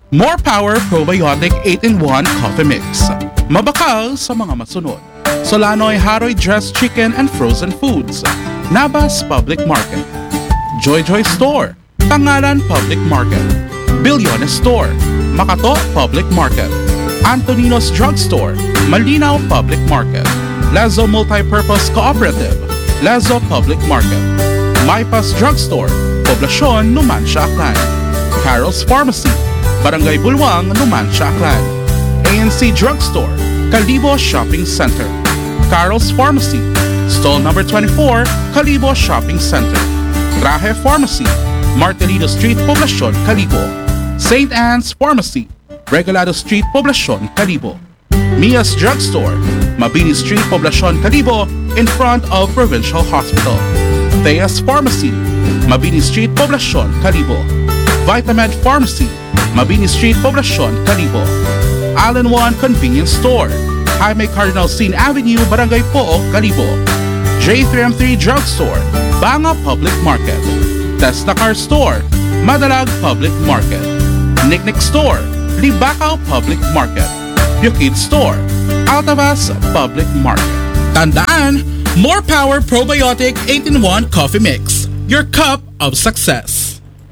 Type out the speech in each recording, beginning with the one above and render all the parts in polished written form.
More Power Probiotic 8-in-1 Coffee Mix. Mabakal sa mga masunod. Solanoy Haroy Dressed Chicken and Frozen Foods. Nabas Public Market. Joy Joy Store. Pangalan Public Market. Bilyones Store. Makato Public Market. Antonino's Drugstore. Malinaw Public Market. Lazo Multipurpose Cooperative. Lazo Public Market. Mypas Drugstore. Poblasyon, Numancia, Aklan. Carol's Pharmacy. Barangay Bulwang, Numancia, Aklan. ANC Drugstore. Kalibo Shopping Center. Carol's Pharmacy. Stall number 24, Kalibo Shopping Center. Traje Pharmacy. Martelino Street, Poblasyon, Kalibo. St. Anne's Pharmacy. Regalado Street, Poblasyon, Kalibo. Mia's Drugstore. Mabini Street, Poblasyon, Kalibo, in front of Provincial Hospital. Thea's Pharmacy. Mabini Street, Poblasyon, Kalibo. Vitamed Pharmacy. Mabini Street, Poblasyon, Kalibo. All-in-One Convenience Store. Jaime Cardinal Sin Avenue, Barangay Pook, Kalibo. J3M3 Drugstore. Banga Public Market. Tesla Car Store. Madalag Public Market. Nicknick Store. Libacao Public Market. Bukid Store. Altavas Public Market. Tandaan, More Power Probiotic 8-in-1 Coffee Mix. Your cup of success.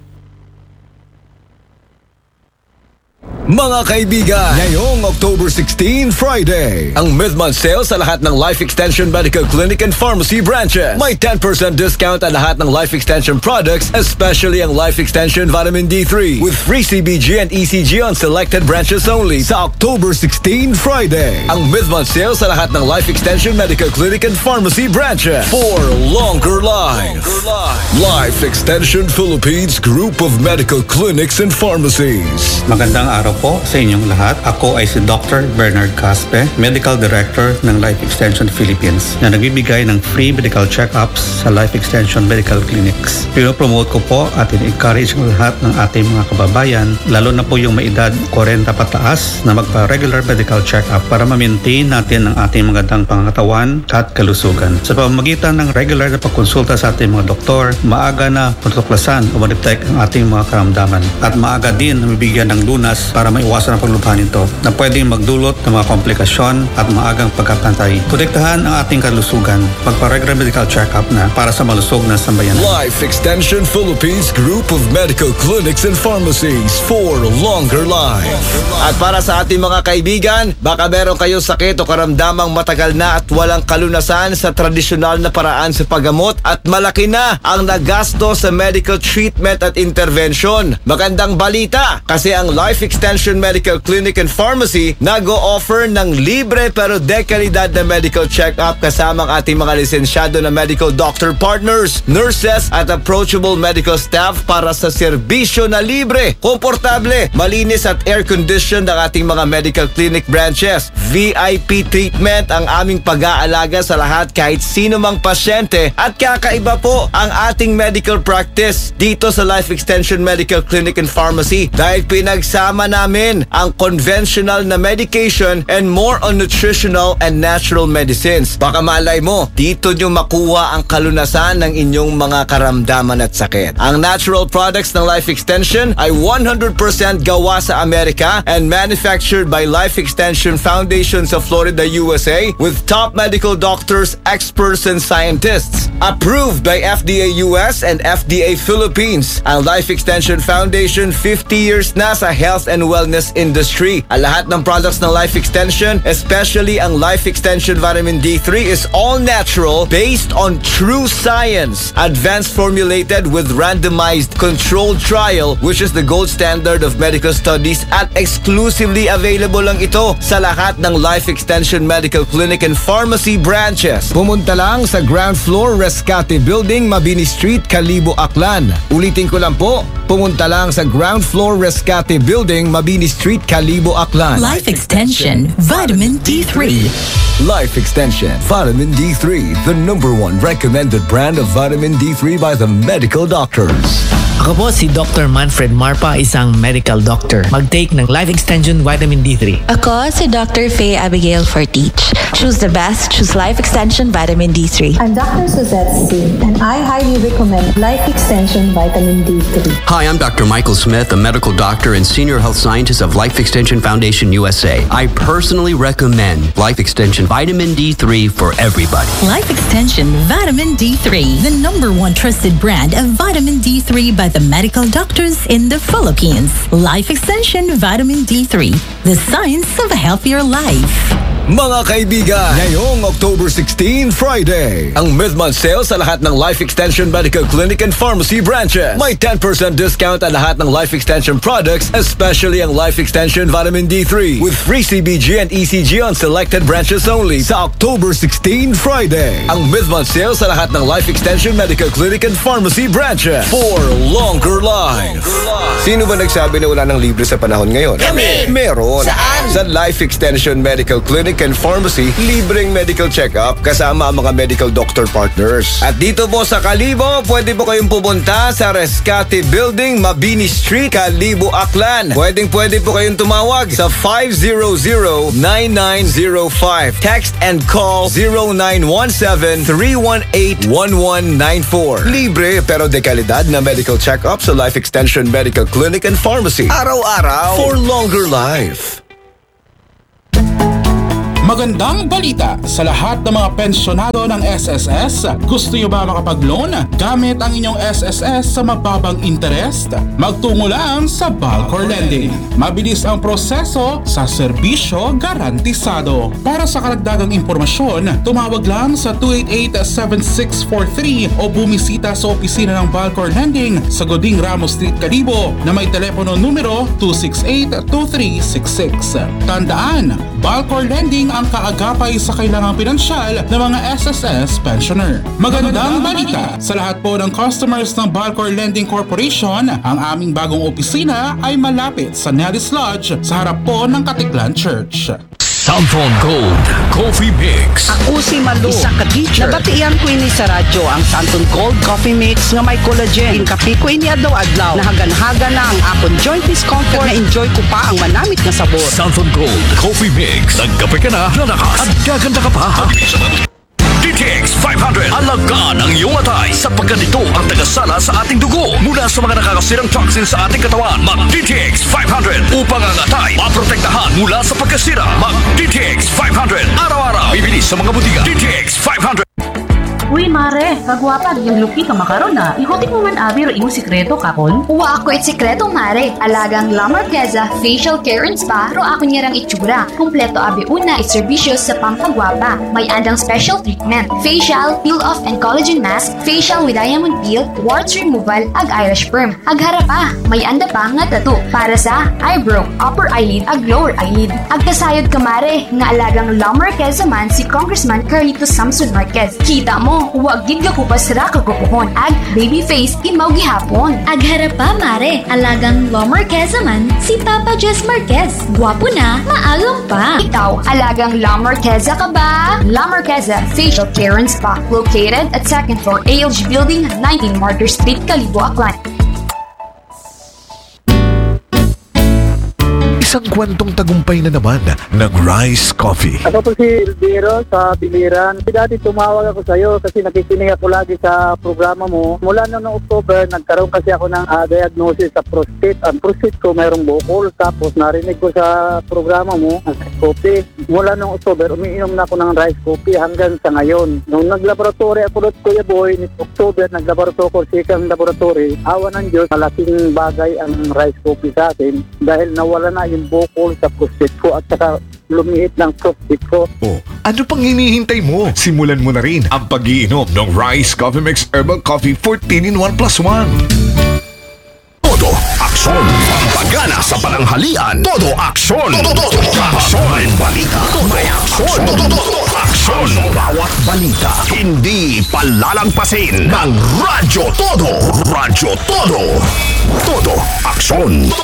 Mga kaibigan, ngayong October 16, Friday, ang mid-month sale sa lahat ng Life Extension Medical Clinic and Pharmacy branches. May 10% discount ang lahat ng Life Extension products, especially ang Life Extension Vitamin D3, with free CBG and ECG on selected branches only sa October 16, Friday. Ang mid-month sale sa lahat ng Life Extension Medical Clinic and Pharmacy branches for longer life. Life Extension Philippines Group of Medical Clinics and Pharmacies. Magandang araw po sa inyong lahat. Ako ay si Dr. Bernard Caspe, Medical Director ng Life Extension Philippines na nagbibigay ng free medical check-ups sa Life Extension Medical Clinics. Pinopromote ko po at in-encourage ang lahat ng ating mga kababayan, lalo na po yung may edad 40 pataas na magpa-regular medical check-up para ma-maintain natin ang ating magandang pangangatawan at kalusugan. Sa pamamagitan ng regular na pagkonsulta sa ating mga doktor, maaga na matuklasan o ma-detect ang ating mga karamdaman at maaga din na mabigyan ng lunas para maiwasan ang paglubhan nito na pwedeng magdulot ng mga komplikasyon at maagang pagkapantay. Protektahan ang ating kalusugan. Magpa-regular medical check-up na para sa malusog na sambayanan. Life Extension Philippines Group of Medical Clinics and Pharmacies for longer life. At para sa ating mga kaibigan, baka meron kayong sakit o karamdamang matagal na at walang kalunasan sa tradisyonal na paraan sa paggamot at malaki na ang nagasto sa medical treatment at intervention. Magandang balita kasi ang Life Extension Medical Clinic and Pharmacy nag-o-offer ng libre pero dekalidad na medical check-up kasama ang ating mga lisensyado na medical doctor partners, nurses at approachable medical staff para sa serbisyo na libre, komportable, malinis at air-conditioned ang ating mga medical clinic branches. VIP treatment ang aming pag-aalaga sa lahat kahit sino mang pasyente at kakaiba po ang ating medical practice dito sa Life Extension Medical Clinic and Pharmacy dahil pinagsama namin ang conventional na medication and more on nutritional and natural medicines. Baka malay mo, dito nyo makuha ang kalunasan ng inyong mga karamdaman at sakit. Ang natural products ng Life Extension ay 100% gawa sa Amerika and manufactured by Life Extension Foundation sa Florida, USA with top medical doctors, experts, and scientists. Approved by FDA US and FDA Philippines. Ang Life Extension Foundation 50 years na sa health and wellness industry. Ang lahat ng products ng Life Extension, especially ang Life Extension Vitamin D3 is all natural based on true science. Advanced formulated with randomized controlled trial which is the gold standard of medical studies at exclusively available lang ito sa lahat ng Life Extension Medical Clinic and Pharmacy branches. Pumunta lang sa ground floor Rescate Building, Mabini Street, Kalibo, Aklan. Ulitin ko lang po, pumunta lang sa ground floor Rescate Building, Mabini Street, Kalibo, Aklan. Life Extension Vitamin D3. Life Extension Vitamin D3, the #1 recommended brand of vitamin D3 by the medical doctors. Ako po si Dr. Manfred Marpa, isang medical doctor. Mag-take ng Life Extension Vitamin D3. Ako si Dr. Faye Abigail Fortich. Choose the best. Choose Life Extension Vitamin D3. I'm Dr. Suzette C, and I highly recommend Life Extension Vitamin D3. Hi, I'm Dr. Michael Smith, a medical doctor and senior health scientist of Life Extension Foundation USA. I personally recommend Life Extension Vitamin D3 for everybody. Life Extension Vitamin D3, the #1 trusted brand of vitamin D3 by the medical doctors in the Philippines. Life Extension Vitamin D3, the science of a healthier life. Mga kaibigan, ngayong October 16, Friday, ang mid-month sale sa lahat ng Life Extension Medical Clinic and Pharmacy branches. May 10% discount ang lahat ng Life Extension products, especially ang Life Extension Vitamin D3, with free CBG and ECG on selected branches only sa October 16, Friday. Ang mid-month sale sa lahat ng Life Extension Medical Clinic and Pharmacy branches for longer life. Sino ba nagsabi na wala ng libre sa panahon ngayon? Kami! Meron! Saan? Sa Life Extension Medical Clinic and Pharmacy, libreng medical check-up kasama ang mga medical doctor partners. At dito po sa Kalibo, pwede po kayong pumunta sa Rescate Building, Mabini Street, Kalibo, Aklan. Pwede po kayong tumawag sa 500-9905. Text and call 0917-318-1194. Libre pero de kalidad na medical check-up sa Life Extension Medical Clinic and Pharmacy. Araw-araw for longer life. Magandang balita sa lahat ng mga pensyonado ng SSS. Gusto nyo ba makapag-loan gamit ang inyong SSS sa mababang interest? Magtungo lang sa Balcor Lending. Mabilis ang proseso sa serbisyo garantisado. Para sa karagdagang impormasyon, tumawag lang sa 288-7643 o bumisita sa opisina ng Balcor Lending sa Goding Ramos Street, Kalibo na may telepono numero 268-2366. Tandaan, Balcor Lending ang kaagapay sa kailangang pinansyal ng mga SSS pensioner. Magandang balita sa lahat po ng customers ng Balcor Lending Corporation. Ang aming bagong opisina ay malapit sa Nellis Lodge sa harap po ng Katiklan Church. Samphon Gold Coffee Mix. Ako si Malu, isa ka teacher. Nabatian ko ini sa radyo ang Samphon Gold Coffee Mix nga may collagen. Kape ko ini adlaw-adlaw. Nahagan-haga na ang akong joint discomfort na enjoy ko pa ang manamit na sabor. Samphon Gold Coffee Mix. Nagkape ka na, lalakas at gaganda ka pa. DTX 500. Alagaan ang iyong atay sapagkat ito ang tagasala sa ating dugo mula sa mga nakakasirang toxins sa ating katawan. Mag DTX 500 upang ang atay maprotektahan mula sa pagkasira. Mag DTX 500. Araw-araw bibili sa mga butika. DTX 500. Uy, mare, kagwapag yung lupi ka makaroon na. Ikotik mo man abi ro imong sikreto kakon. Uwa ako it sikreto, mare. Alagang La Marqueza Facial Care and Spa ro ako niyarang itsura. Kumpleto abi una iserbisyo sa pampagwapa. May andang special treatment. Facial, peel-off and collagen mask, facial with diamond peel, warts removal, ag Irish perm. Ag harapa, may anda pa nga tattoo para sa eyebrow, upper eyelid, ag lower eyelid. Ag kasayod ka, mare, nga alagang La Marqueza man si Congressman Carlito Samson Marquez. Kita mo, huwag gid ka kupas ra kagupuhon. Ag baby face imaw gihapon. Ag harapa, mare, alagang La Marqueza man si Papa Jess Marquez. Gwapo na, maalam pa. Ikaw, alagang La Marqueza ka ba? La Marqueza Facial Care and Spa, located at 2nd floor ALG Building, 19 Martyr Street, Kalibo, Aklan. Isang kwentong tagumpay na naman ng Rice Coffee. Ako po si Elviro sa Biliran. Dati tumawag ako sa iyo kasi nakikinig ako lagi sa programa mo. Mula noong October, nagkaroon kasi ako ng diagnosis sa prostate. Ang prostate ko mayroong bukol. Tapos narinig ko sa programa mo, ang Rice Coffee. Mula noong October, umiinom na ako ng Rice Coffee hanggang sa ngayon. Nung naglaboratory ako doon, Kuya Boy, ni October, naglaboratory ko second laboratory. Awa ng Diyos, malaking bagay ang Rice Coffee sa akin dahil nawala na yung bukol sa prostate ko at saka lumiit ng prostate ko. Oh, ano pang hinihintay mo? Simulan mo na rin ang pag-iinom ng Rice Coffee Mix Herbal Coffee 14-in-1+1. Todo aksyon, pampagana sa pananghalian. Todo aksyon. Todo aksyon. Balita. May aksyon. Todo aksyon. Bawat balita. Hindi palalagpasin ng Radyo Todo. Radyo Todo. Todo aksyon.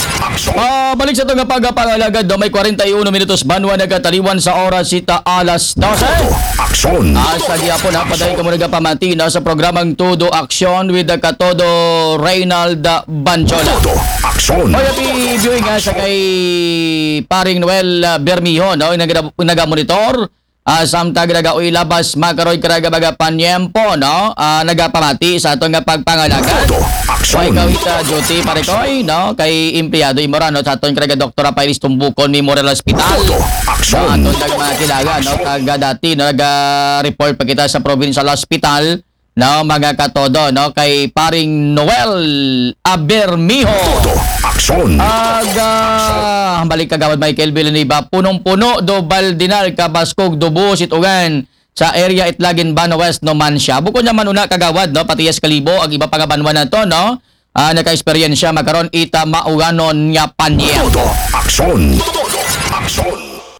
Balik sa ito nga pagpangalagad, may 41 minutos banwa nagkataliwan sa oras sita alas 12. Aksyon! Sa gihapon ha, padayon ka mo nagapamati na sa programang Todo Aksyon with the Katodo Reynald Banchola. Todo Aksyon! O yung viewing nga sa kay paring Noel Bermijo, no? Nagamonitor. Samtag nagauy labas makaroy karaga baga panyempo, no? Nagapamati sa ato nga pagpangalagad. So ikaw ita duty pare koy, no? Kay empleyado imora, no? Sa ato karaga Dr. Pailis Tumbukon ni Moral Hospital. So ato nagmatilaga, no? Kaga dati nag-report pa kita sa Provincial Hospital, no? Mga katodo, no? Kay paring Noel Bermijo. Aksyon! Balik kagawad Michael Villanueva, punong-puno do Baldinal, Kabaskog, Dubo, Situgan sa area Itlagin, Bano West, no man siya. Bukod niya man una kagawad, no, Patiyas Kalibo, ang iba pang banwa na to, no, naka-experience makaron ita mauganon nga panye. Aksyon! Aksyon!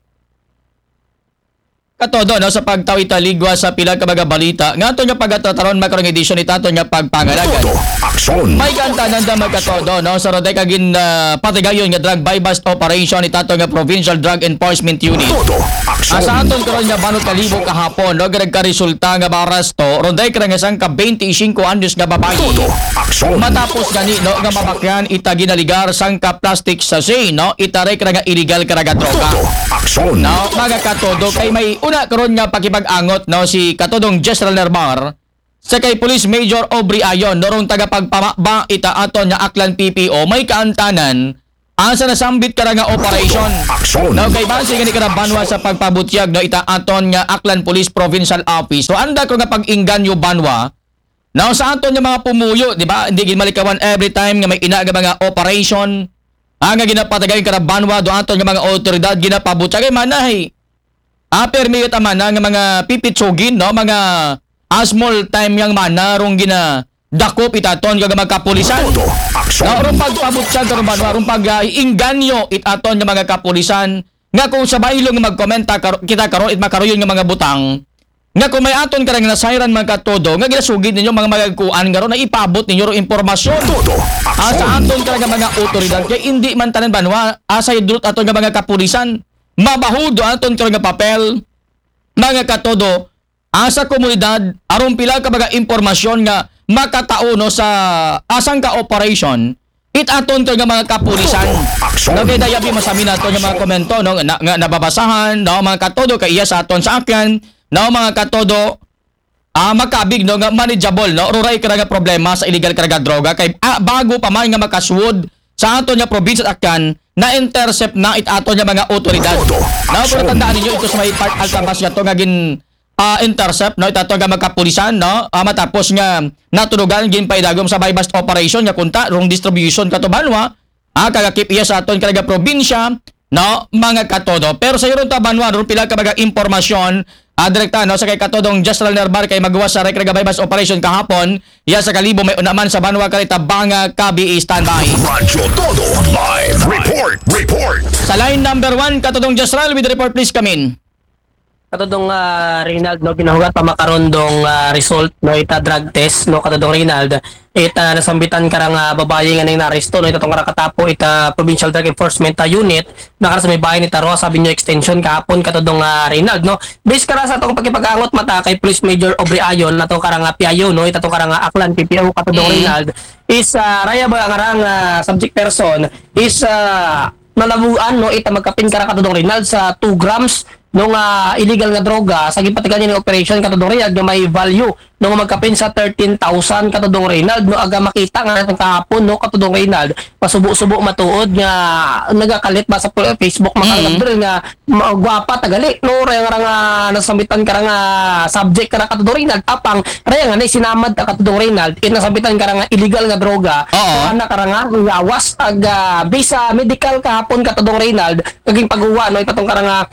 Katodo, no, sa pagtawid taligwa sa pila ka mga balita, nga to nya pagtataron makarong edisyon itato nya pagpangalagan. Aksyon! May kanta nanda magkatodo, no, sa roday kagin patigayon nga drug buy-bust operation itato nga Provincial Drug Enforcement Unit. Sa aton karon nga banot kalibo kahapon, no, resulta nga barasto, roday ka nga sang ka 25 anyos nga babae. Matapos gani, no, nga mabakyan ita ginaligar sang ka plastic sachet, no, itare ka nga illegal karaga droga. Aksyon! No, mga katodo kay may una karon nga pakipag-angot, no, si Katodong Jezreel Nermar sa kay Police Major Aubrey Ayon norong tagapagpamaba ita aton nga Aklan PPO may kaantanan asa nasambit kara nga operation. No, kay base gani kara banwa sa pagpabutyag, no, ita aton nga Aklan Police Provincial Office. So anda ko nga pag-inganyo banwa, no, sa aton nga mga pumuyo, di ba, hindi gid malikawan every time nga may inaga mga operation nga ginapatagay kara banwa do aton nga mga otoridad ginapabutyag kay manahay. Permit man nga mga pipitsugin, no, mga small time yang manarong gina dakop itaton nga mga kapulisan. Rong pagpabutyag karon banwa, rong pag-inganyo itaton nga mga kapulisan nga kung sabay lang magkomenta kita karon it makaroyon nga mga butang nga kung may aton karang nasayran mga katodo nga ginasugid ninyo mga magkuan nga ron na ipabot ninyo ro impormasyon sa aton karang mga otoridad kay hindi man tanan banwa asa idulot aton nga mga kapulisan mabahudo aton karang papel mga katodo asa komunidad aron pila ka mga impormasyon nga makatao, no, sa asang ka operation it aton ka nga mga kapulisan. Okay, dayabi masami nato nga mga komento, no, nga nababasahan, no, mga katodo kay iya sa aton sa akin, no, mga katodo makabig, no, nga manageable, no, ruray ka nga problema sa illegal karaga droga kay bago pa man nga makasud sa aton nga probinsya akan na-intercept na it aton nga mga otoridad. No, pero tandaan ninyo ito sa may part altabas nga to nga gin intercept, no, itato nga magkapulisan, no, matapos nga natudugan gin paidagom sa buy-bust operation nga kunta rong distribution kato banwa kagakip iya sa aton kalaga probinsya, no, mga katodo. Pero sa iron ta banwa rong pila ka mga impormasyon direkta, no, sa kay Katodong Jezreel Nermar kay magawa sa rekrega buy-bust operation kahapon iya sa Kalibo may unaman sa banwa kalita Banga Kabi standby. Radyo Todo live report. Sa line number 1 Katodong Jezreel with the report, please come in. Katodong Reynald, no, ginahugat pa makarondong result, no, ita drug test, no, Katodong Reynald, ita nasambitan karang babae nga nang naresto, no, ita tong karakatapo ita Provincial Drug Enforcement Unit nakara sa may bahay ni Taro sabi niyo extension kahapon Katodong Reynald, no, base kara sa tong pagkipagangot mata kay Police Major Aubrey Ayon na tong karang PIO, no, ita tong karang Aklan PPO Katodong Reynald is raya ba karang subject person is nalabuan, no, ita magkapin kara Katodong Reynald sa 2 grams nung illegal nga droga sa gipatigan niya ng operation Katodong Reynald nga may value nung magkapin sa 13,000 Katodong Reynald, no, aga makita nga natong kahapon, no, Katodong Reynald pasubo-subo matuod nga nagakalit ba sa Facebook makalabdre nga gwapa tagali, no, raya nga nasambitan ka nga subject ka na Katodong Reynald apang raya nga sinamad ka Katodong Reynald nasambitan ka nga illegal nga droga ana ka nga yawas aga bisa medical kahapon Katodong Reynald kaging paghuwa, no, itatong ka nga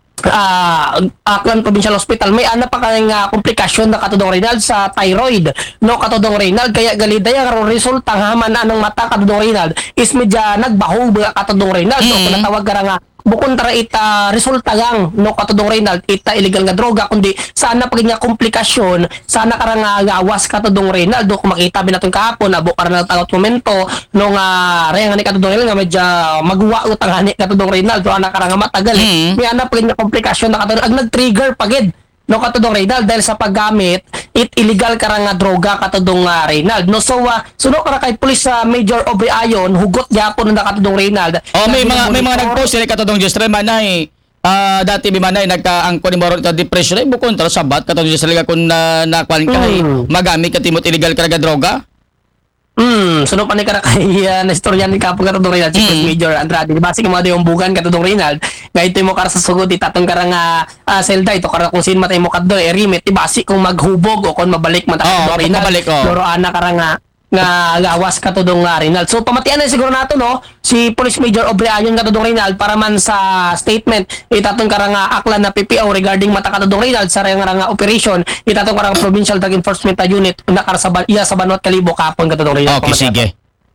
Aklan Provincial Hospital may ana pa kay komplikasyon na Katodong Reynald sa thyroid, no, Katodong Reynald kaya galidaya karon resulta nga man anong mata Katodong Reynald is medya nagbaho ba Katodong Reynald, no, natawag ka nga bukon tara ita resulta lang no katudong Reynald ita illegal nga droga kundi sana pag nga komplikasyon sana karang gawas katudong Reynald kung makita binaton kahapon abo para natagot momento no nga reng ani katudong Reynald nga medya magwa utang ani katudong Reynald so ana karang matagal may ana pag nga komplikasyon na katudong ag nag-trigger pagid no katudong Reynald dahil sa paggamit illegal karang nga droga katudong Reynald no so suno kara kay pulis sa Major Aubrey Ayon hugot gyapon na katudong Reynald may mga nag-post ni katudong Justre manay dati bi manay nagkaangko ni moron ta depression ay bukon tra sabat katudong Justre kun nakuan kay magamit ka timot illegal karang droga. Suno pa ni kara kay na istorya ni Kapag katudong Reynald si Major Andrade base mo yung bugan katudong Reynald gayto mo kara sa sugod itatong kara nga selda ito kara kung sin matay mo kadto erimit base kung maghubog o kung mabalik man katudong Reynald loro ana kara nga gawas katudong Reynald. So pamatian na siguro nato no si Police Major Aubrey Ayon katudong Reynald para man sa statement itatong karang aklan na PPO regarding mata katudong Reynald sa nga operation itatong karang Provincial Drug Enforcement Unit na sa Banwat Kalibo kapon katudong Reynald. Okay, sige.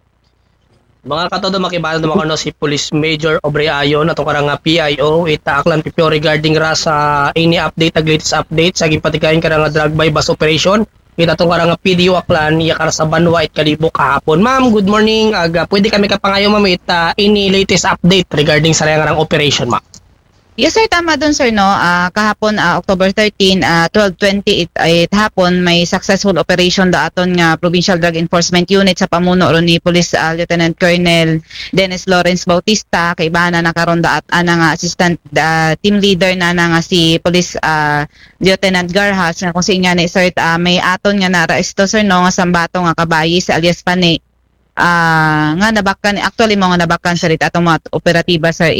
Mga katudong makibalo naman no si Police Major Aubrey Ayon atong karang PIO ita aklan PPO regarding sa any update latest update sa gipatigayon karang drug by bus operation kita tong karang PDO aklan iya kara sa Banwat Kalibo kahapon. Ma'am, good morning. Pwede kami kapangayo ma'am ita any latest update regarding sa rang operation ma'am. Yes sir, tama dun sir no. Kahapon October 13, 12:20 hapon may successful operation aton nga Provincial Drug Enforcement Unit sa pamuno ron ni Police Lieutenant Colonel Dennis Lawrence Bautista kay bana nakaron at nga assistant team leader na nga si Police Lieutenant Garhas nga kung si nga ni sir may aton nga na-aresto sir no nga sambato nga kabayi sa alias Pane nga nabakan actually mga nabakan sir atong mga operatiba sir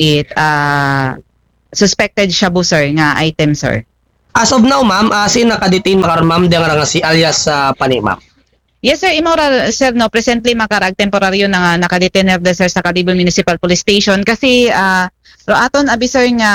suspected shabu sir nga item sir. As of now ma'am, sin nakadetain makaron ma'am diyan nga si alias Pane ma'am. Yes sir, imora sir no presently makarag temporaryo na nakadetain na sir sa Calibol Municipal Police Station kasi ro aton abi sir nga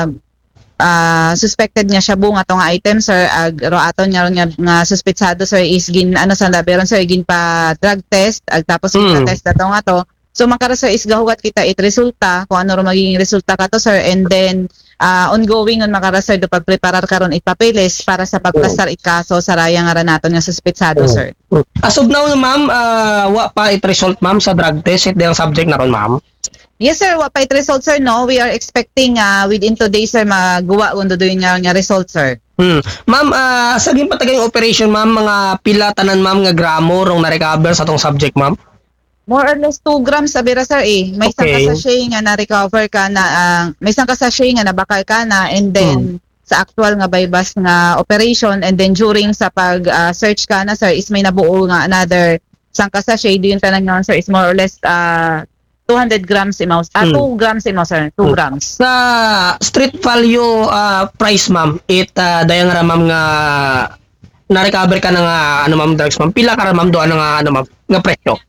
suspected nga shabu nga tong item sir ro aton nga suspetsado sir is gin sa laberon sir gin pa drug test tapos test ato nga to. So makara sir is gahugat kita resulta kung ano ro magiging resulta kato sir and then ongoing on makara sir do pagpreparar karon papeles para sa pagpasar ikaso sa raya nga naton nga suspetsado sir. As of now ma'am wa pa result ma'am sa drug test it ang subject na ron ma'am. Yes sir, wa pa result sir no. We are expecting within 2 days sir magawa kundo doon nga result sir. Ma'am, sa ginpatagay operation ma'am mga pila tanan ma'am nga gramo rong na-recover sa tong subject ma'am. More or less 2 grams sabi ra sir may isang kasashay nga na-recover ka na may isang kasashay nga nabakal ka na and then sa actual nga bypass nga operation and then during sa pag search ka na sir is may nabuo nga another isang kasashay doon tanan nga sir is more or less 200 grams imaus 2 grams imaus sir 2 grams sa street value price ma'am dayang ra ma'am nga na-recover ka na nga ma'am drugs ma'am pila ka ra ma'am do nga ma'am nga presyo.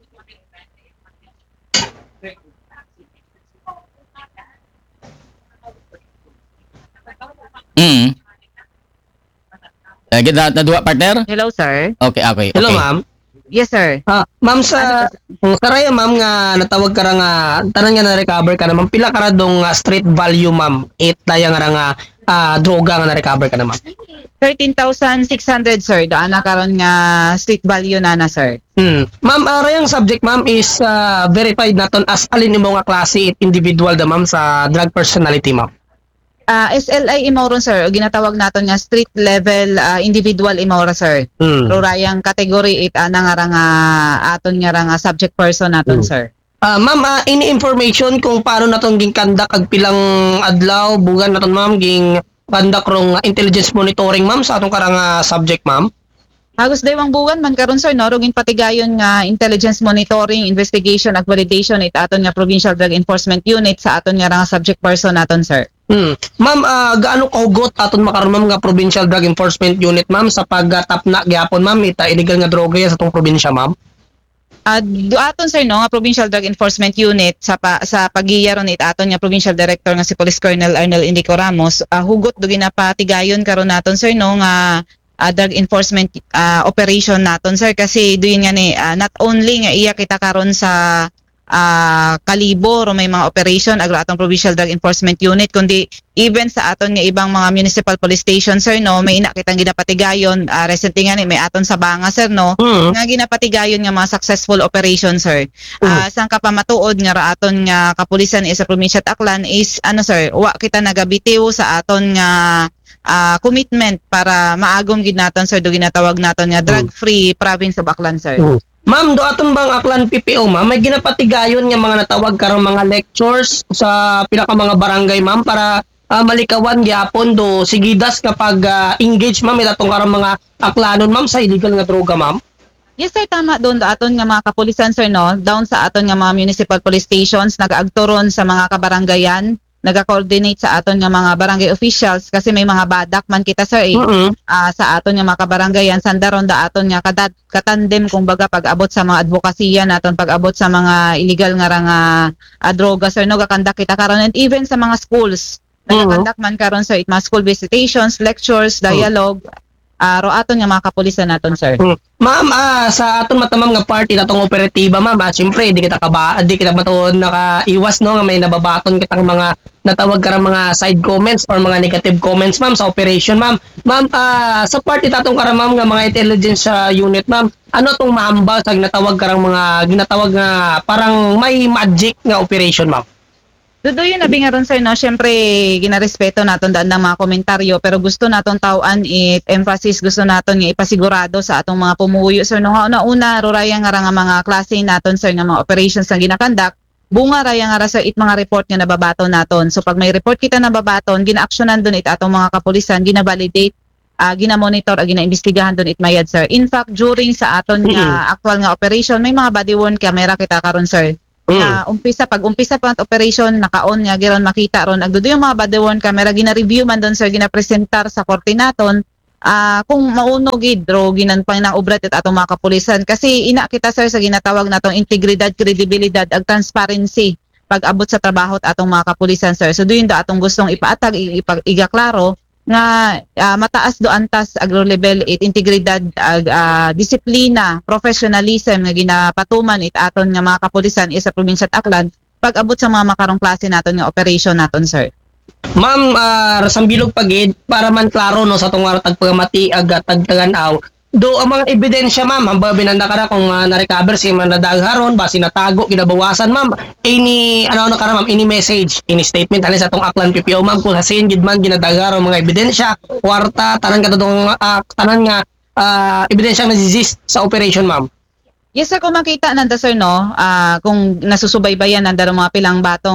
Kita nadua partner? Hello sir. Okay. Hello ma'am. Yes sir. Ma'am sa karaya ma'am nga natawag ka nga tanan nga na-recover ka na ma'am pila ka ra dong street value ma'am dayang ra nga droga nga na-recover ka na ma'am. 13,600 sir daan na karon nga street value na sir. Ma'am arayang subject ma'am is verified naton as alin imo nga klase individual da ma'am sa drug personality ma'am. SLI imoron sir o ginatawag naton nga street level individual imora sir. Rurayang category 8 ana nga aton nga subject person naton sir. Ma'am any information kung paano naton ging kandak ag pilang adlaw bugan naton ma'am ging kandak rong intelligence monitoring ma'am sa atong karang subject ma'am. Hagos daywang buwan man karon sir no rugin patigayon nga intelligence monitoring investigation ag validation aton nga Provincial Drug Enforcement Unit sa aton nga subject person naton sir. Ma'am, gaano kahugot aton makaron ma'am nga Provincial Drug Enforcement Unit ma'am sa pagtapna gyapon ma'am ita illegal nga droga sa tong probinsya ma'am? Aton sir no nga Provincial Drug Enforcement Unit sa pagiyaron aton nga Provincial Director nga si Police Colonel Arnel Indico Ramos hugot do ginapatigayon karon naton sir no nga drug enforcement operation naton sir kasi doon nga ni not only nga iya kita karon sa kalibo ro may mga operation agro atong Provincial Drug Enforcement Unit kundi even sa aton nga ibang mga municipal police station sir no may ina kitang ginapatigayon recently nga ni may aton sa Banga sir no nga ginapatigayon nga mga successful operation sir. Sang kapamatuod nga ra aton nga kapulisan sa probinsya Aklan is ano sir wa kita nagabitiw sa aton nga commitment para maagom gid naton sir do ginatawag naton nga drug free province of Aklan sir. Ma'am, do atong bang Aklan PPO, ma'am, may ginapatigayon nga mga natawag karong mga lectures sa pinaka mga barangay, ma'am, para malikawan gyapon do sigidas kapag engage, ma'am, itatong karong mga Aklanon, ma'am, sa illegal nga droga, ma'am. Yes sir, tama doon aton nga mga kapulisan sir no, down sa aton nga mga municipal police stations nagaagturon sa mga kabarangayan, naga-coordinate sa aton nga mga barangay officials kasi may mga badak man kita sir sa aton nga mga kabarangayan sandaron da aton nga katandem kumbaga pag-abot sa mga advokasya naton pag-abot sa mga illegal nga droga sir no gakandak kita karon and even sa mga schools nagakandak man karon sir it mga school visitations, lectures, dialogue ro aton nga mga kapulisan naton sir. Ma'am, sa aton matamam nga party natong operatiba ma'am, siyempre di kita matuon nakaiwas no nga may nababaton kitang mga natawag karang mga side comments or mga negative comments ma'am sa operation ma'am. Ma'am, sa party tatong karang ma'am nga mga intelligence unit ma'am, ano tong mahambal sa ginatawag karang mga ginatawag nga parang may magic nga operation ma'am? Dudo yun nabi nga ron sir no, syempre ginarespeto naton daan ng mga komentaryo pero gusto naton tawaan emphasis gusto naton nga ipasigurado sa atong mga pumuyo sir no una ruraya nga mga klase naton sir nga mga operations nga ginakandak bunga raya nga sa mga report nga nababaton naton so pag may report kita nababaton gina-actionan dun atong mga kapulisan gina-validate gina-monitor gina-imbestigahan dun mayad sir. In fact during sa aton nga actual nga operation may mga body worn camera kita karon sir. Pag umpisa pa ang operation naka-on nga giron makita ron agdudo yung mga body worn camera gina-review man doon sir gina-presentar sa korte naton kung mauno gid ro ginanpang nang obrat at atong mga kapulisan kasi ina kita sir sa ginatawag natong integridad, credibilidad ag transparency pag abot sa trabaho at atong mga kapulisan sir. So duyon da atong gustong ipaatag igaklaro nga mataas do antas agro level integridad disiplina professionalism nga ginapatuman aton nga mga kapulisan sa probinsya Aklan pag abot sa mga makarong klase naton nga operation naton sir. Ma'am, rasambilog pagid para man klaro no sa tong tagpagamati ag tagtaganaw do ang mga ebidensya ma'am hamba binanda kara kung na-recover si manadagharon basi natago ginabawasan ma'am ini ano kara ma'am ini message ini statement ani sa tong Aklan PPO ma'am kung hasin gid man ginadagharon mga ebidensya kwarta tanan katong tanan nga ebidensya nga exist sa operation ma'am. Yes sir, kung makita nanda sir no, kung nasusubaybayan nanda mga pilang bato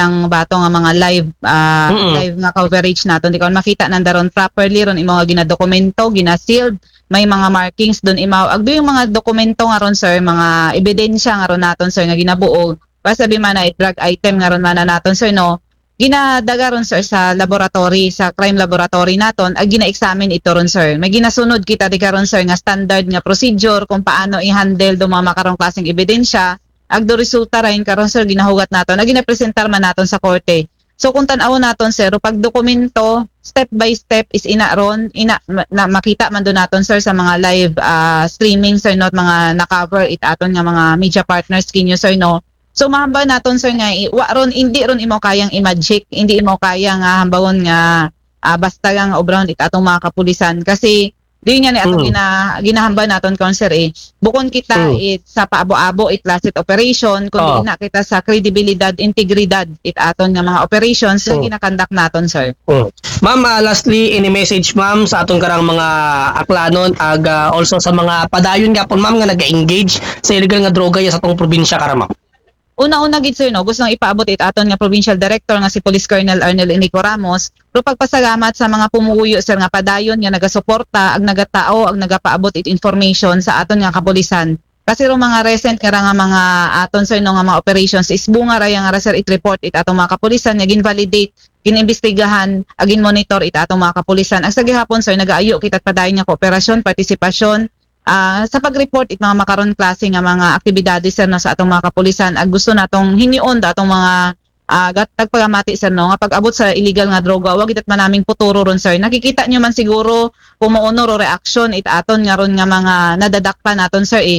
nga mga live live nga coverage naton di kon makita nanda ron properly ron imo nga ginadokumento, gina-sealed, may mga markings doon imaw. Agdo yung mga dokumento nga ron sir, mga ebidensya nga ron naton sir nga ginabuog. Pasabi man na drug item nga ron man naton sir no. Ginadaga ron sir sa laboratory, sa crime laboratory naton, ag gina-examine ito ron sir. May ginasunod kita di karon sir nga standard nga procedure kung paano i-handle do mga makarong klaseng ebidensya. Ag do resulta rin karon sir ginahugat naton, ag ginapresentar man naton sa korte. So kung tan-aw naton sir, pag dokumento step by step is ina makita man do naton sir sa mga live streaming sir not mga na-cover aton nga mga media partners kinyo sir no. So mahamba naton sir nga hindi ron imo kayang i-magic, hindi imo kaya nga hambawon nga basta lang obrahon atong mga kapulisan kasi di nga ni atong ginahamba naton kon sir bukon kita sa paabo-abo classic operation kundi na kita sa credibilidad, integridad aton nga mga operations sa ginakandak naton sir. Ma'am, lastly any message ma'am sa atong karang mga Aklanon ag also sa mga padayon gapon ma'am nga nag-engage sa illegal nga droga sa atong probinsya kara ma'am. Una-una gid sir no, gusto nang ipaabot aton nga provincial director nga si Police Colonel Arnel Inico Ramos pero pagpasalamat sa mga pumuyo sir nga padayon nga nagasuporta ag nagatao ag nagapaabot information sa aton nga kapulisan. Kasi ro mga recent nga mga aton sir no nga mga operations is bunga ra nga sir report atong mga kapulisan nga gin-validate, gin-imbestigahan, ag gin-monitor atong mga kapulisan. Ang sa gihapon sir nagaayo kita padayon nga kooperasyon, partisipasyon sa pag-report mga makaron klase nga mga aktibidades sir no, sa atong mga kapulisan ag gusto natong hinion atong mga tagpagamati sir no nga pag-abot sa illegal nga droga wag itat manaming puturo ron sir. Nakikita nyo man siguro kung mauno ro reaction aton nga ron nga mga nadadakpan naton sir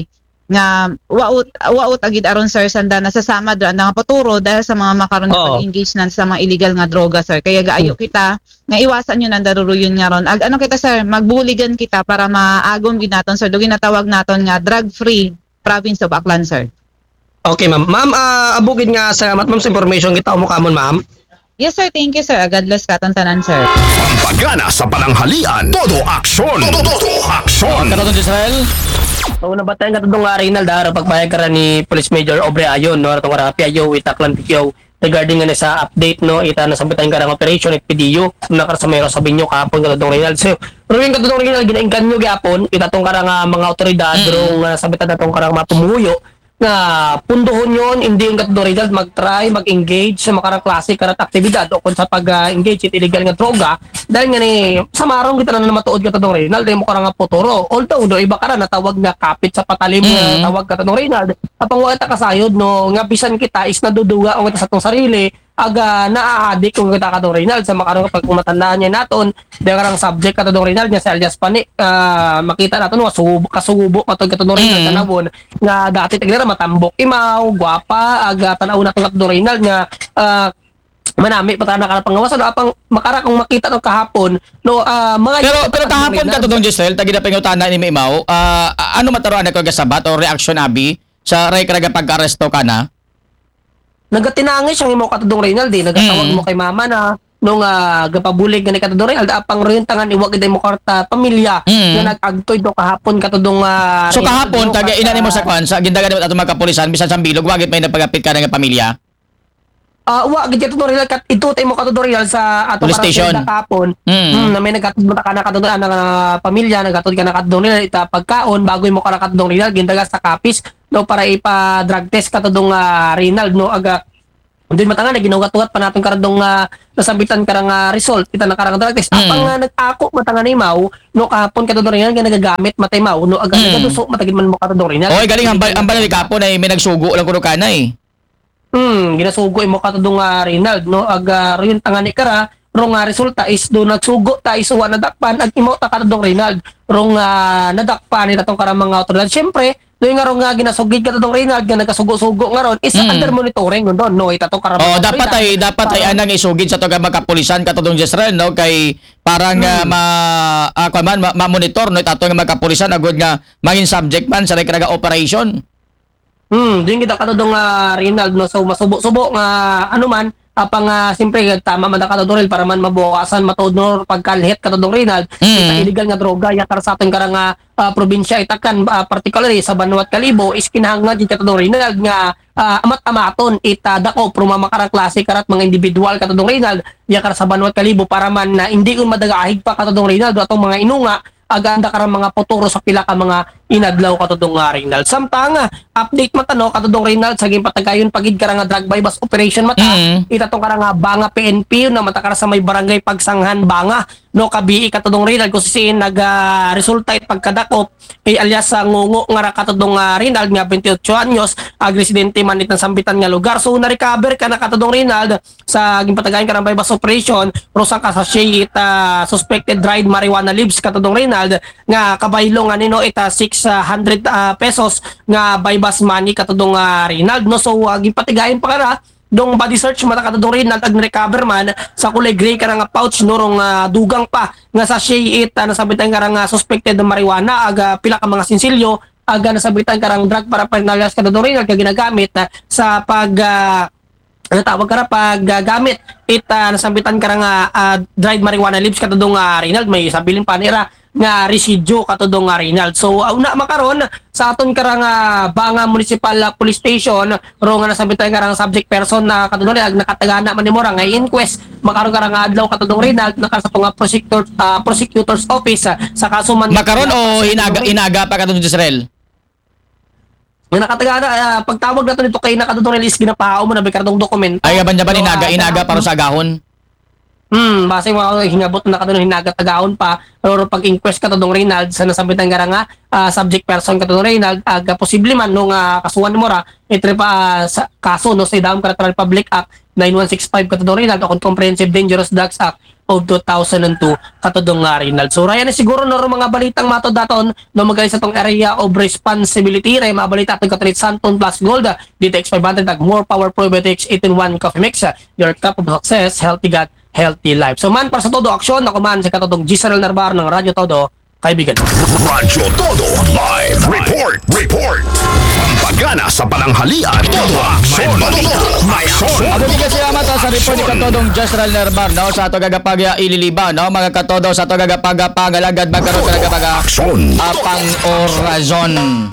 nga waot agid aron sir sanda nasasama do ang poturo dahil sa mga makaron na engage na sa mga illegal nga droga sir. Kaya gaayo kita nga iwasan yun ang daruruyon nga ron. Ano kita sir, magbuligan kita para maagom gid naton sir. Dugin natawag naton nga drug-free province of Aklan sir. Okay ma'am. Ma'am, abugid nga salamat ma'am sa information kita mo kamon ma'am. Yes sir, thank you sir. God bless katon tanan sir. Pampagana sa pananghalian. Todo aksyon. Todo aksyon. Karon Israel. So nabatayan ka itong Reynald Daro pagpahayag ka ni Police Major Aubrey Ayon no itong PIO Itaklan PIO regarding nga sa update no ita nasabitan ka ng operation at PDU nakasamero sabi nyo kahapon ka itong Reynald. So pero yung katong Reynald ginaingkan nyo gapon itatong ka mga otoridad rong nasabitan natong karang matumuyo nga pundohon yon hindi yung katong Reynald mag-try mag-engage sa mga klase karat aktibidad o kung sa pag-engage in illegal nga droga dahil nga ni sa marong kita na matuod ka itong Reynald dahil mo ka nga potoro although do iba ka na natawag nga kapit sa patalim tawag ka itong Reynald apang wala kasayod no nga bisan kita is naduduga o kita sa itong sarili aga naaadik kung kita ka itong Reynald sa makarong kapag matandaan niya naton dahil karang subject ka itong Reynald nga si alias Pani makita natin kasubo matod ka itong Reynald tanawon nga dati taglera matambok imaw gwapa aga tanaw na itong Reynald nga manami patana ka pangawasan apang makara kung makita no kahapon no mga pero kahapon ka tudong Giselle tagi na pangutana ni Maimaw ano mataruan na ko gasabat o reaction abi sa ray karaga pag-aresto ka na nagatinangis ang imo katudong Reynald nagatawag mo kay mama na nung gapabulig nga ni katudong Reynald apang rin tangan iwag iday mo karta pamilya nga nag-agtoy do kahapon katudong so kahapon taga ina nimo sa kwan sa gindagan ato mga kapulisan bisan sa bilog wagit may napagapit ka nga pamilya. Wa gid tutorial kat itutay mo ka tutorial sa ato para sa kapon. Na may nagkatudta ka na katudong pamilya nagatud ka na katudong ita pagkaon bago mo ka na katudong Rinald gindaga sa kapis no para ipa drug test katudong Rinald no aga din matanga na ginawat-wat pa naton karadong nasabitan karang result kita na karang drug test apang nag-ako matanga ni Mau no kahapon katudong Rinald nga nagagamit matay Mau no aga nagaduso matagid man mo katudong Rinald. Oy galing ang balik kapon ay may nagsugo lang kuno kana eh. Ginasugo mo katudong Reynald no aga rin tangani kara rong resulta is do nagsugo ta isuwa nadakpan ag imo ta katudong Reynald rong nadakpan ni tatong karang mga otoridad syempre do nga rong ginasugid katudong Reynald nga nagasugo-sugo nga ron is under monitoring don no itatong karang dapat ay anang isugid sa tuga magkapulisan katudong Jezreel no kay parang ma-monitor no itatong magkapulisan agud nga mangin subject man sa karaga operation. Din kita katudong Reynald no so masubo-subo nga ano man apang siyempre tama man katudong para man mabukasan matuod no pagkalhit katudong Reynald kita illegal nga droga yakar sa aton karang probinsya itakan particularly sa Banwat Kalibo is kinahanglan din katudong Reynald nga amat-amaton dako pro makarang klase karat mga individual katudong Reynald yakar sa Banwat Kalibo para man na hindi un madagahig pa katudong Reynald atong mga inunga aganda karang mga potoro sa pila ka mga inadlaw katudong Reynald. Samtang update mata no katudong Reynald sa patagayon pagid karang drug bypass operation mata itatong karang banga PNP na mata sa may barangay Pagsanghan Banga no kabii katudong Reynald kung siin resulta it pagkadakop kay alias ngungo nga katudong Reynald nga 28 anyos residente man itang sambitan nga lugar so na-recover ka na katudong Reynald sa patagayon karang bypass operation rosang ka sa suspected dried marijuana leaves katudong Reynald nga kabaylo nga nino ita 600 pesos nga bypass money katudong Reynald no so gipatigayon pa kara dong body search mata katudong Reynald ag recover man sa kulay gray karang pouch norong dugang pa nga sa it nasabitan karang suspected marijuana aga pila ka mga sinsilyo aga nasabitan karang drug paraphernalia katudong Reynald nga ginagamit sa pag tawag kara paggamit nasabitan karang dried marijuana leaves katudong Reynald may sabilin panira nga residue katudong Reynald. So una makaron sa aton karang Banga Municipal Police Station ro nga nasabitan karang subject person na katudong Reynald nakatagana man nimo ra nga inquest makaron karang adlaw katudong Reynald naka sa tunga prosecutor's office sa kaso man makaron o inaga pa katudong Israel. Nga nakatagana pagtawag nato nito kay nakatudong release ginapao mo na bikardong dokumento. Ay gaban inaga para sa agahon. Base mga hingabot na katudong hinagat tagaon pa pero pag inquest katudong Reynald sa nasabitan nga subject person katudong Reynald aga posible man nung kasuhan mo ra itre pa sa kaso no sa Dam Collateral Public Act 9165 katudong Reynald o Comprehensive Dangerous Drugs Act of 2002 katudong nga Rinald. So raya na siguro no mga balitang matod daton no magaling sa tong area of responsibility ray mga balita atong katulit Santon Plus Gold DTX 500 ag more power probiotics 8-in-1 coffee mix your cup of success, healthy gut, healthy life. So man para sa todo aksyon ako man sa katudong Giselle Narvar ng Radyo Todo kaibigan. Radyo Todo Live Report Pampagana sa pananghalian Todo aksyon May aksyon Ako di kasi salamat sa report ni Katodong Giselle Narvar no sa ato gagapag ililiba no mga katodo sa ato gagapag pagalagad magkaroon ka gagapag aksyon apang orazon.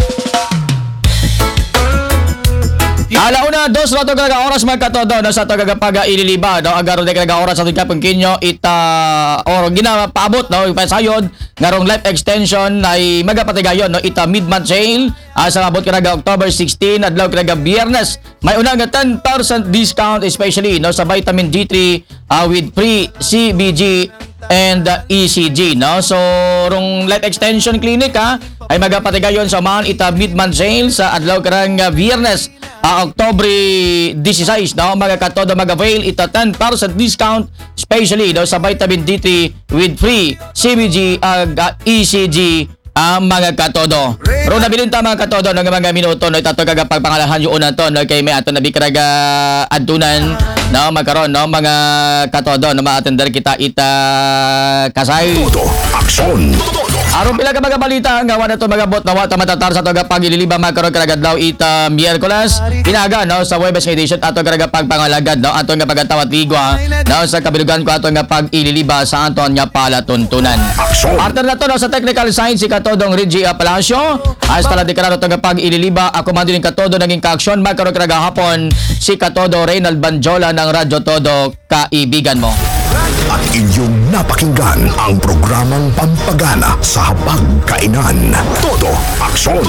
Alauna, 2 rato kalaga oras magkatodo no sa ito kagapag ililiba no agaro de kalaga oras sa ito kapangkinyo ita or ginapaabot no ipasayod ngarong life extension ay magapatigayon no ita mid-month sale sa abot kalaga October 16 adlaw kalaga Biyernes may unang 10% discount especially no sa vitamin D3 with free CBG and ECG no so rong life extension clinic ay magapatigayon sa man ita mid-month sale sa adlaw karang Biyernes October 16 no mga katodo mag-avail ita 10% discount especially no sa vitamin D3 with free CBG ECG ang mga katodo. Pero nabilinta mga katodo ng mga minuto no itato kagapag pangalahan yung una to no kay may ato nabi karaga adunan no magkaroon no mga katodo na ma-attender kita ita kasay. Aksyon. Aron pila ka mga balita ang gawa na to mga bot na wata matatar sa toga pagililiba magkaroon karagadlaw ita Miyerkules pinaga no sa Webes edition ato karagapag pangalagad no ato nga pagatawat ligwa no sa kabilugan ko ato nga pag-ililiba sa ato nga palatuntunan. Partner na to no sa technical science si Katodong Reggie Palacio hasta la deklarado to nga pag-ililiba ako man din Katodo naging ka-aksyon magkaroon karagahapon si Katodo Reynald Banjola ng Radyo Todo kaibigan mo. At inyong napakinggan ang programang Pampagana sa Hapag-Kainan. Todo aksyon.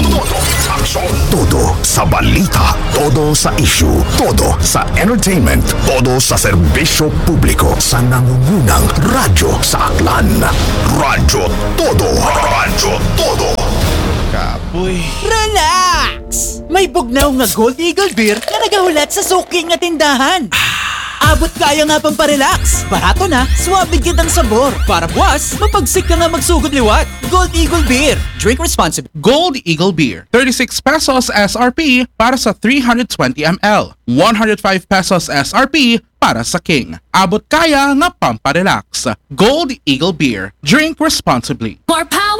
Todo sa balita. Todo sa issue. Todo sa entertainment. Todo sa serbisyo publiko. Sa nangungunang radyo sa Aklan. Radyo Todo. Radyo Todo. Kapoy. Relax! May bugnaw nga Gold Eagle Beer na nagahulat sa suki nga tindahan. Abot kaya nga pang parelax. Barato na, suwabig kitang sabor. Para buwas, mapagsik ka nga magsugod liwat. Gold Eagle Beer. Drink responsibly. Gold Eagle Beer, 36 pesos SRP para sa 320 ml. 105 pesos SRP para sa King. Abot kaya nga pamparelax. Gold Eagle Beer. Drink responsibly. More power!